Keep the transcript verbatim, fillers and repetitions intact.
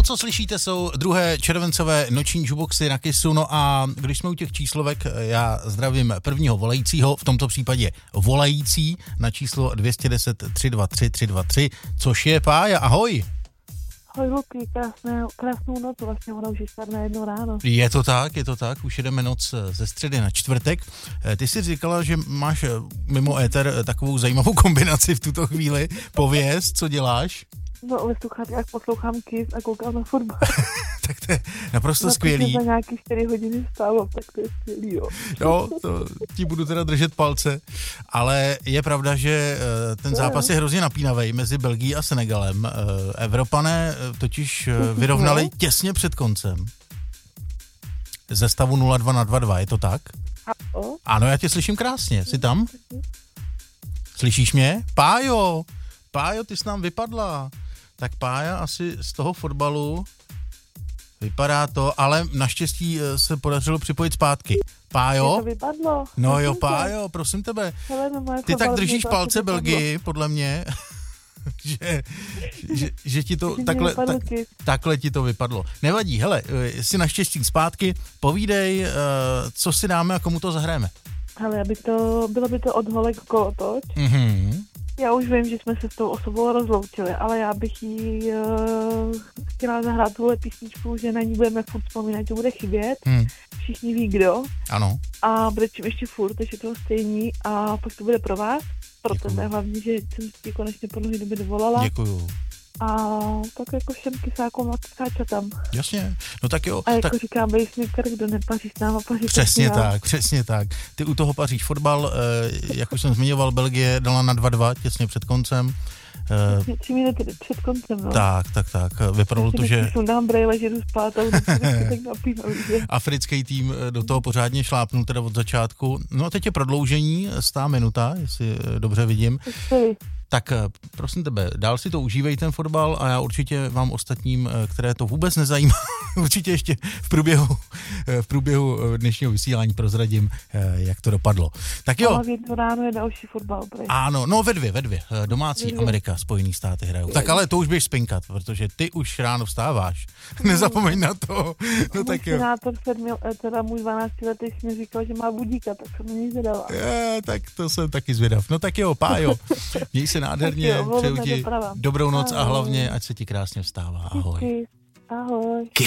co slyšíte, jsou druhé červencové noční jukeboxy na Kissu. No a když jsme u těch číslovek, já zdravím prvního volajícího, v tomto případě volající na číslo dvě stě deset tři dva tři tři dva tři, což je Pája. Ahoj. Ahoj, Luky, krásné, krásnou noc, vlastně ona už je snad jedno ráno. Je to tak, je to tak, už jedeme noc ze středy na čtvrtek. Ty jsi říkala, že máš mimo éter takovou zajímavou kombinaci v tuto chvíli. Pověz, co děláš? No, ve sluchátkách poslouchám Kiss a koukám na fotbal. Tak to je naprosto no, skvělý. za nějaký čtyři hodiny vstávám, tak to je skvělý, jo. Jo, to ti budu teda držet palce, ale je pravda, že ten zápas je hrozně napínavý mezi Belgií a Senegalem. Evropané totiž vyrovnali těsně před koncem. Ze stavu nula dva na dva dva, je to tak? Ano, já tě slyším krásně, jsi tam? Slyšíš mě? Pájo, Pájo, ty jsi nám vypadla. Tak Pája asi z toho fotbalu vypadá to, ale naštěstí se podařilo připojit zpátky. Pájo? Mě to vypadlo. No jo, Pájo, prosím tebe. Hele, no, ty tak držíš palce Belgii, podle mě, že, že, že ti to takhle, tak, takhle ti to vypadlo. Nevadí, hele, jsi naštěstí zpátky, povídej, co si dáme a komu to zahrajeme. Hele, aby to, bylo by to od Holek Kolotoč. Mhm. Já už vím, že jsme se s tou osobou rozloučili, ale já bych jí uh, chtěla zahrát tuhle písničku, že na ní budeme furt vzpomínat, že bude chybět. Hmm. Všichni ví kdo. Ano. A bude čím ještě furt, takže to stejný a pak to bude pro vás. Pro tebe hlavně, že jsem si konečně po dlouhé době dovolala. Děkuju. A tak jako všem kysákům a kysáčatám. Jasně, no tak jo. A jako tak... říká bejsměkar, kdo nepaří s náma, paří. Přesně tak, přesně tak. Ty u toho paříš fotbal, eh, jak už jsem zmiňoval, Belgie dala na dva dva těsně před koncem. Eh, Tři minuty před koncem, no. Tak, tak, tak. Vypadalo to, že... Sundám brejle, že jdu spát a tak napínal, že... Africký tým do toho pořádně šlápnul teda od začátku. No a teď je prodloužení, stá minuta, jestli dobře vidím. Tak prosím tebe, dál si to užívej ten fotbal a já určitě vám ostatním, které to vůbec nezajímá, určitě ještě v průběhu, v průběhu dnešního vysílání prozradím, jak to dopadlo. Tak jo. Ale v jedno ráno je další fotbal. Prej. Ano, no ve dvě, ve dvě. Domácí ve dvě. Amerika, Spojený státy hrajou. Tak ale to už běž spinkat, protože ty už ráno vstáváš. Nezapomeň na to. No tak jo. Můj senátor Fermil, teda můj dvanáctiletý mi říkal, že má budíka, tak jsem mě zvědala. Je, tak to jsem taky zvědav. No tak jo, Pájo. Měj se nádherně, přeju ti dobrou noc a hlavně, ať se ti krásně vstává. Ahoj. Ahoj.